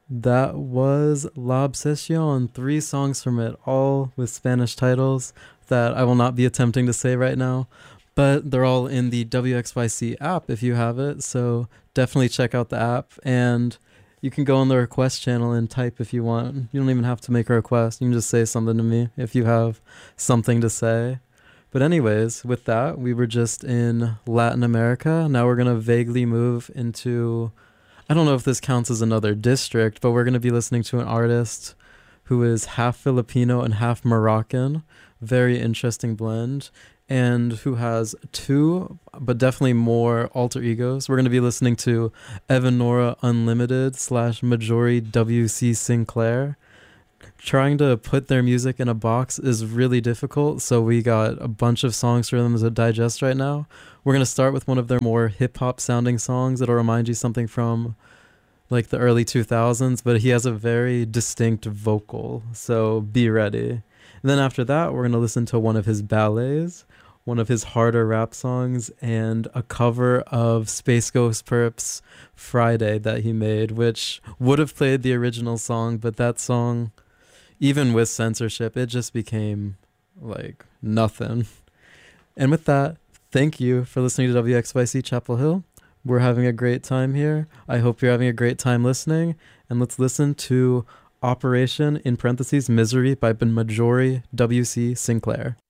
That was La Obsession, three songs from it, all with Spanish titles that I will not be attempting to say right now, but they're all in the WXYC app if you have it. So definitely check out the app, and you can go on the request channel and type if you want. You don't even have to make a request. You can just say something to me if you have something to say. But, anyways, with that, we were just in Latin America. Now we're going to vaguely move into, I don't know if this counts as another district, but we're going to be listening to an artist who is half Filipino and half Moroccan. Very interesting blend. And who has two, but definitely more alter egos. We're going to be listening to Evan Nora Unlimited slash Majori WC Sinclair. Trying to put their music in a box is really difficult, so we got a bunch of songs for them to digest right now. We're going to start with one of their more hip hop sounding songs that'll remind you something from like the early 2000s, but he has a very distinct vocal, so be ready. And then after that, we're going to listen to one of his ballets, one of his harder rap songs, and a cover of Space Ghost Perp's Friday that he made, which would have played the original song, but that song, even with censorship, it just became like nothing. And with that, thank you for listening to WXYC Chapel Hill. We're having a great time here. I hope you're having a great time listening. And let's listen to Operation in parentheses Misery by Majori WC Sinclair.